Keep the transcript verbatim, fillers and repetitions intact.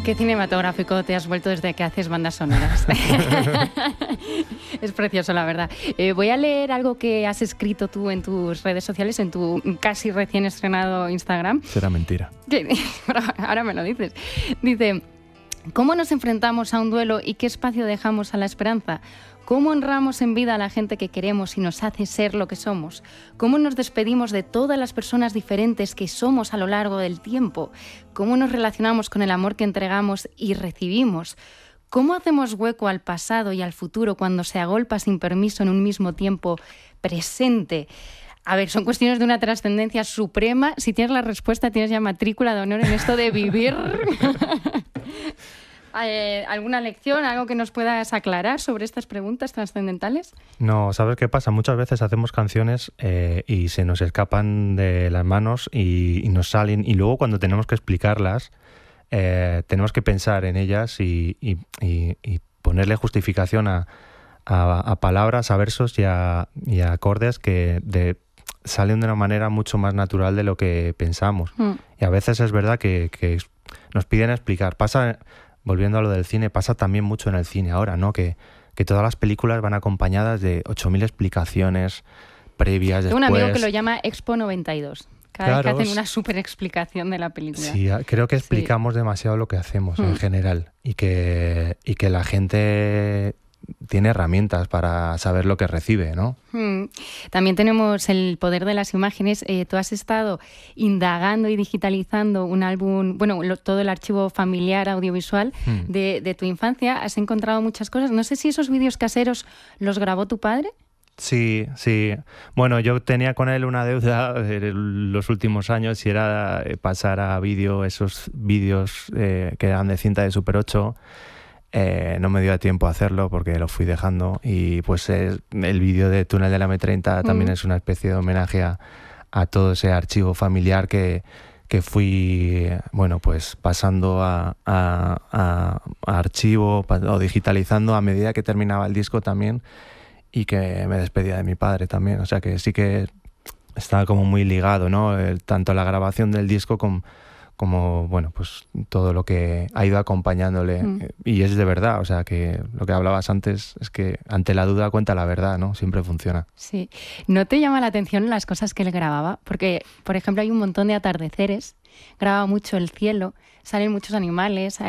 Qué cinematográfico te has vuelto desde que haces bandas sonoras. Es precioso, la verdad. Eh, voy a leer algo que has escrito tú en tus redes sociales, en tu casi recién estrenado Instagram. Será mentira. Ahora me lo dices. Dice: ¿cómo nos enfrentamos a un duelo y qué espacio dejamos a la esperanza? ¿Cómo honramos en vida a la gente que queremos y nos hace ser lo que somos? ¿Cómo nos despedimos de todas las personas diferentes que somos a lo largo del tiempo? ¿Cómo nos relacionamos con el amor que entregamos y recibimos? ¿Cómo hacemos hueco al pasado y al futuro cuando se agolpa sin permiso en un mismo tiempo presente? A ver, son cuestiones de una trascendencia suprema. Si tienes la respuesta, tienes ya matrícula de honor en esto de vivir. Eh, ¿Alguna lección, algo que nos puedas aclarar sobre estas preguntas trascendentales? No, ¿sabes qué pasa? Muchas veces hacemos canciones eh, y se nos escapan de las manos y, y nos salen, y luego cuando tenemos que explicarlas, eh, tenemos que pensar en ellas y, y, y, y ponerle justificación a, a, a palabras, a versos y a, y a acordes que de, salen de una manera mucho más natural de lo que pensamos. Mm. Y a veces es verdad que, que nos piden explicar. Pasa... Volviendo a lo del cine, pasa también mucho en el cine ahora, ¿no? Que, que todas las películas van acompañadas de ocho mil explicaciones previas. Tengo después... un amigo que lo llama Expo noventa y dos. Cada claro, vez que hacen una súper explicación de la película. Sí, creo que explicamos sí. demasiado lo que hacemos mm. en general y que, y que la gente tiene herramientas para saber lo que recibe, ¿no? Mm. También tenemos el poder de las imágenes. Eh, tú has estado indagando y digitalizando un álbum, bueno, lo, todo el archivo familiar audiovisual mm. de, de tu infancia. Has encontrado muchas cosas. No sé si esos vídeos caseros los grabó tu padre. Sí, sí. Bueno, yo tenía con él una deuda en los últimos años y era pasar a vídeo esos vídeos eh, que eran de cinta de Super ocho. Eh, no me dio tiempo a hacerlo porque lo fui dejando y pues el, el vídeo de Túnel de la eme treinta también mm. es una especie de homenaje a, a todo ese archivo familiar que, que fui bueno pues pasando a, a, a, a archivo o digitalizando a medida que terminaba el disco también y que me despedía de mi padre también, o sea que sí que estaba como muy ligado, ¿no? El, tanto la grabación del disco como como, bueno, pues todo lo que ha ido acompañándole. Mm. Y es de verdad, o sea, que lo que hablabas antes es que ante la duda cuenta la verdad, ¿no? Siempre funciona. Sí. ¿No te llama la atención las cosas que él grababa? Porque, por ejemplo, hay un montón de atardeceres, graba mucho el cielo, salen muchos animales,